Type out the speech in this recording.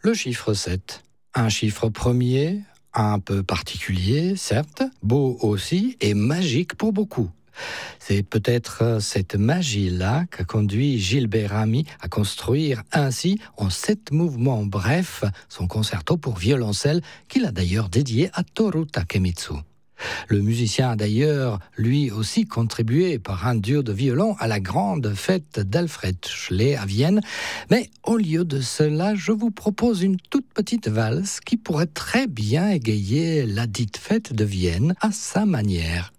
Le chiffre 7. Un chiffre premier, un peu particulier, certes, beau aussi et magique pour beaucoup. C'est peut-être cette magie-là qu'a conduit Gilbert Ramy à construire ainsi, en 7 mouvements brefs, son concerto pour violoncelle qu'il a d'ailleurs dédié à Toru Takemitsu. Le musicien a d'ailleurs, lui aussi, contribué par un duo de violon à la grande fête d'Alfred Schley à Vienne. Mais au lieu de cela, je vous propose une toute petite valse qui pourrait très bien égayer la dite fête de Vienne à sa manière.